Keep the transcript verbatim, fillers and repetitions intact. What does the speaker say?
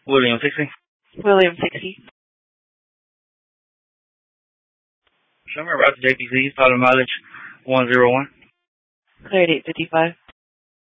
William sixty. William sixty. Summer route to J P C, solid mileage one zero one. Cleared eight fifty-five.